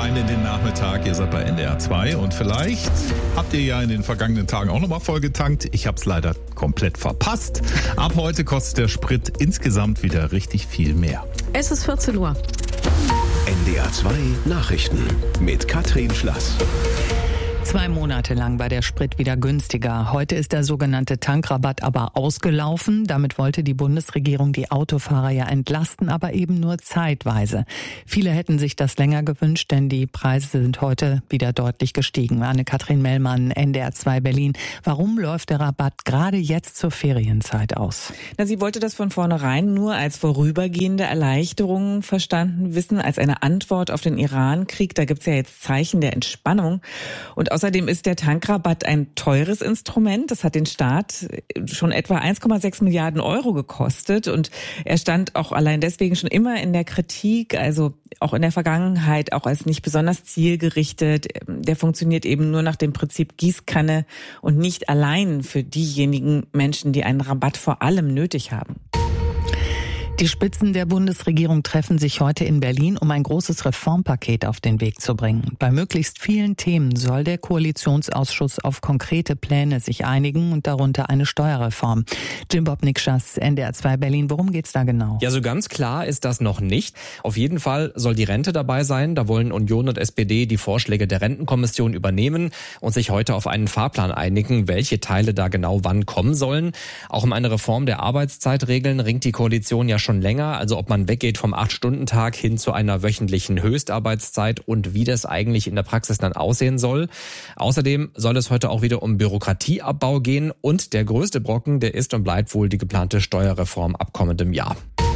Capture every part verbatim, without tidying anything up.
rein in den Nachmittag. Ihr seid bei N D R zwei und vielleicht habt ihr ja in den vergangenen Tagen auch nochmal vollgetankt. Ich hab's leider komplett verpasst. Ab heute kostet der Sprit insgesamt wieder richtig viel mehr. Es ist vierzehn Uhr. N D R zwei Nachrichten mit Katrin Schlass. Zwei Monate lang war der Sprit wieder günstiger. Heute ist der sogenannte Tankrabatt aber ausgelaufen. Damit wollte die Bundesregierung die Autofahrer ja entlasten, aber eben nur zeitweise. Viele hätten sich das länger gewünscht, denn die Preise sind heute wieder deutlich gestiegen. Anne-Kathrin Mellmann, N D R zwei Berlin. Warum läuft der Rabatt gerade jetzt zur Ferienzeit aus? Na, sie wollte das von vornherein nur als vorübergehende Erleichterung verstanden wissen, als eine Antwort auf den Irankrieg. Da gibt's ja jetzt Zeichen der Entspannung. Und außerdem ist der Tankrabatt ein teures Instrument. Das hat den Staat schon etwa eins Komma sechs Milliarden Euro gekostet. Und er stand auch allein deswegen schon immer in der Kritik, also auch in der Vergangenheit, auch als nicht besonders zielgerichtet. Der funktioniert eben nur nach dem Prinzip Gießkanne und nicht allein für diejenigen Menschen, die einen Rabatt vor allem nötig haben. Die Spitzen der Bundesregierung treffen sich heute in Berlin, um ein großes Reformpaket auf den Weg zu bringen. Bei möglichst vielen Themen soll der Koalitionsausschuss auf konkrete Pläne sich einigen und darunter eine Steuerreform. Jim Bob Nikschas, N D R zwei Berlin. Worum geht's da genau? Ja, so ganz klar ist das noch nicht. Auf jeden Fall soll die Rente dabei sein. Da wollen Union und S P D die Vorschläge der Rentenkommission übernehmen und sich heute auf einen Fahrplan einigen, welche Teile da genau wann kommen sollen. Auch um eine Reform der Arbeitszeitregeln ringt die Koalition ja schon länger, also ob man weggeht vom acht-Stunden-Tag hin zu einer wöchentlichen Höchstarbeitszeit und wie das eigentlich in der Praxis dann aussehen soll. Außerdem soll es heute auch wieder um Bürokratieabbau gehen und der größte Brocken, der ist und bleibt wohl die geplante Steuerreform ab kommendem Jahr.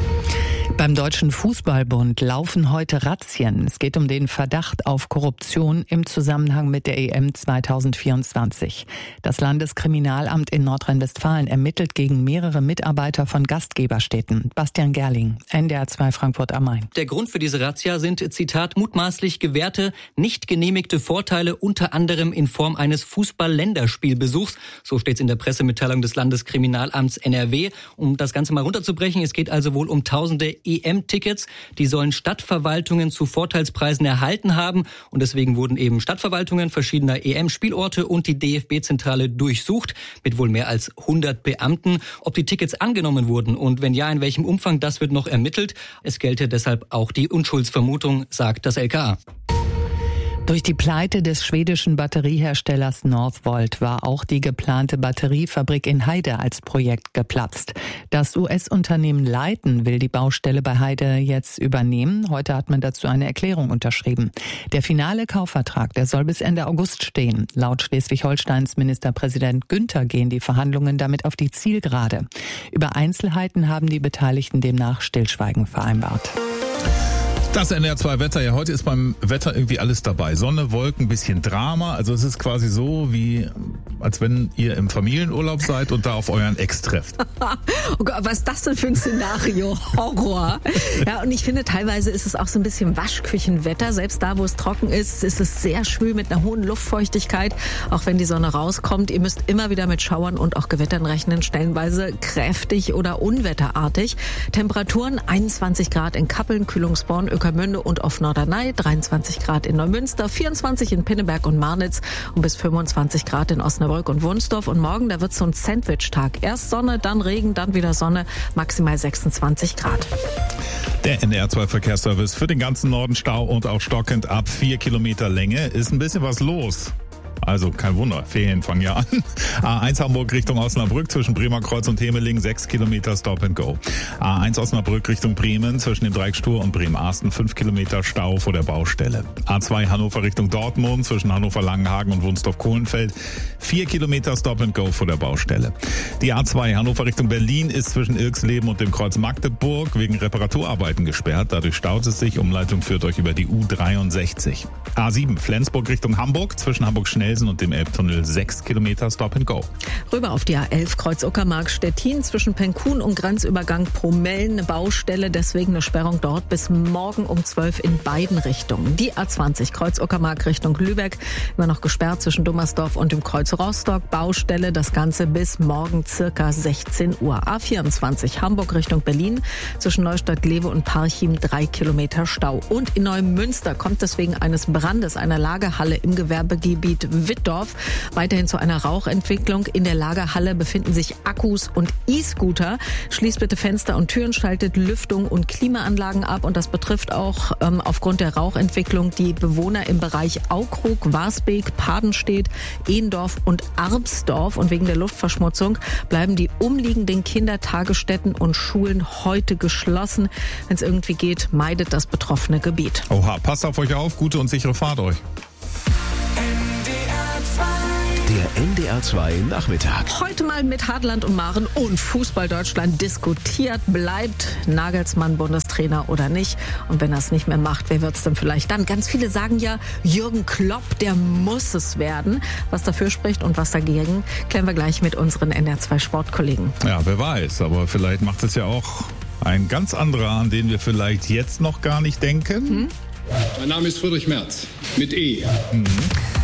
Beim Deutschen Fußballbund laufen heute Razzien. Es geht um den Verdacht auf Korruption im Zusammenhang mit der E M zwanzig vierundzwanzig. Das Landeskriminalamt in Nordrhein-Westfalen ermittelt gegen mehrere Mitarbeiter von Gastgeberstädten. Bastian Gerling, N D R zwei Frankfurt am Main. Der Grund für diese Razzia sind, Zitat, mutmaßlich gewährte, nicht genehmigte Vorteile, unter anderem in Form eines Fußball-Länderspielbesuchs. So steht es in der Pressemitteilung des Landeskriminalamts N R W. Um das Ganze mal runterzubrechen, es geht also wohl um tausende E M-Tickets, die sollen Stadtverwaltungen zu Vorteilspreisen erhalten haben und deswegen wurden eben Stadtverwaltungen verschiedener E M-Spielorte und die D F B-Zentrale durchsucht mit wohl mehr als hundert Beamten. Ob die Tickets angenommen wurden und wenn ja, in welchem Umfang, das wird noch ermittelt. Es gelte deshalb auch die Unschuldsvermutung, sagt das L K A. Durch die Pleite des schwedischen Batterieherstellers Northvolt war auch die geplante Batteriefabrik in Heide als Projekt geplatzt. Das U S-Unternehmen Leiten will die Baustelle bei Heide jetzt übernehmen. Heute hat man dazu eine Erklärung unterschrieben. Der finale Kaufvertrag, der soll bis Ende August stehen. Laut Schleswig-Holsteins Ministerpräsident Günther gehen die Verhandlungen damit auf die Zielgerade. Über Einzelheiten haben die Beteiligten demnach Stillschweigen vereinbart. Das N D R zwei Wetter. Ja, heute ist beim Wetter irgendwie alles dabei. Sonne, Wolken, bisschen Drama. Also es ist quasi so, wie als wenn ihr im Familienurlaub seid und da auf euren Ex trefft. Oh Gott, was ist das denn für ein Szenario? Horror. Ja, und ich finde, teilweise ist es auch so ein bisschen Waschküchenwetter. Selbst da, wo es trocken ist, ist es sehr schwül mit einer hohen Luftfeuchtigkeit. Auch wenn die Sonne rauskommt. Ihr müsst immer wieder mit Schauern und auch Gewittern rechnen. Stellenweise kräftig oder unwetterartig. Temperaturen einundzwanzig Grad in Kappeln, Kühlungsborn, Ökermünde und auf Norderney, dreiundzwanzig Grad in Neumünster, vierundzwanzig in Pinneberg und Marnitz und bis fünfundzwanzig Grad in Osnabrück und Wunsdorf. Und morgen, da wird so ein Sandwich-Tag. Erst Sonne, dann Regen, dann wieder Sonne, maximal sechsundzwanzig Grad. Der N D R zwei Verkehrsservice für den ganzen Norden Stau und auch stockend ab vier Kilometer Länge. Ist ein bisschen was los. Also kein Wunder, Ferien fangen ja an. A eins Hamburg Richtung Osnabrück zwischen Bremerkreuz und Hemeling, sechs Kilometer Stop and Go. A eins Osnabrück Richtung Bremen zwischen dem Dreieck Stur und Bremen-Arsten, fünf Kilometer Stau vor der Baustelle. A zwei Hannover Richtung Dortmund zwischen Hannover-Langenhagen und Wunsdorf-Kohlenfeld, vier Kilometer Stop and Go vor der Baustelle. Die A zwei Hannover Richtung Berlin ist zwischen Ilksleben und dem Kreuz Magdeburg wegen Reparaturarbeiten gesperrt. Dadurch staut es sich. Umleitung führt euch über die U dreiundsechzig. A sieben Flensburg Richtung Hamburg zwischen Hamburg-Schnell Rheinhessen und dem Elbtunnel sechs Kilometer Stop and Go. Rüber auf die A elf Kreuz Uckermark Stettin zwischen Penkun und Grenzübergang Promellen eine Baustelle, deswegen eine Sperrung dort bis morgen um zwölf in beiden Richtungen. Die A zwanzig Kreuz Uckermark Richtung Lübeck immer noch gesperrt zwischen Dummersdorf und dem Kreuz Rostock, Baustelle, das Ganze bis morgen circa sechzehn Uhr. A vierundzwanzig Hamburg Richtung Berlin zwischen Neustadt-Glewe und Parchim drei Kilometer Stau. Und in Neumünster kommt es wegen eines Brandes einer Lagerhalle im Gewerbegebiet Wittdorf weiterhin zu einer Rauchentwicklung. In der Lagerhalle befinden sich Akkus und E-Scooter. Schließt bitte Fenster und Türen, schaltet Lüftung und Klimaanlagen ab. Und das betrifft auch ähm, aufgrund der Rauchentwicklung die Bewohner im Bereich Aukrug, Warsbeek, Padenstedt, Ehendorf und Arpsdorf. Und wegen der Luftverschmutzung bleiben die umliegenden Kindertagesstätten und Schulen heute geschlossen. Wenn es irgendwie geht, meidet das betroffene Gebiet. Oha, passt auf euch auf, gute und sichere Fahrt euch. Der N D R zwei Nachmittag. Heute mal mit Hartland und Maren und Fußball Deutschland diskutiert. Bleibt Nagelsmann Bundestrainer oder nicht? Und wenn er es nicht mehr macht, wer wird es denn vielleicht dann? Ganz viele sagen ja, Jürgen Klopp, der muss es werden. Was dafür spricht und was dagegen, klären wir gleich mit unseren N D R zwei Sportkollegen. Ja, wer weiß, aber vielleicht macht es ja auch ein ganz anderer, an den wir vielleicht jetzt noch gar nicht denken. Hm? Mein Name ist Friedrich Merz mit E. Mhm.